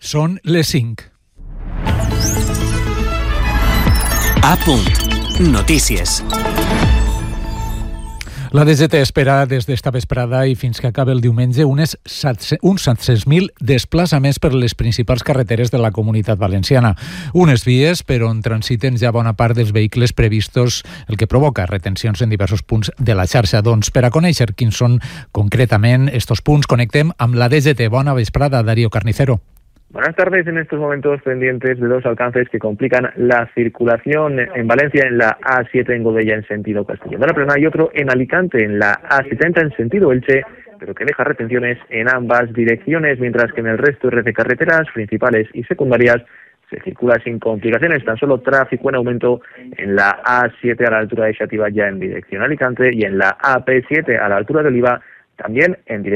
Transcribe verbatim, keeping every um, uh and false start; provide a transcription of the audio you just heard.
Són les cinc. A punt. Notícies. La D G T espera des d'esta vesprada i fins que acabi el diumenge unes uns set-cents mil desplaçaments per les principals carreteres de la Comunitat Valenciana. Unes vies per on transiten ja bona part dels vehicles previstos, el que provoca retencions en diversos punts de la xarxa. Doncs per a conèixer quins són concretament estos punts, connectem amb la D G T. Bona vesprada, Darío Carnicero. Buenas tardes. En estos momentos pendientes de dos alcances que complican la circulación en Valencia, en la A siete en Godella en sentido Castellón de la Plana y otro en Alicante en la A setenta en sentido Elche, pero que deja retenciones en ambas direcciones, mientras que en el resto de carreteras principales y secundarias se circula sin complicaciones. Tan solo tráfico en aumento en la A siete a la altura de Xàtiva ya en dirección Alicante y en la A P siete a la altura de Oliva también en dirección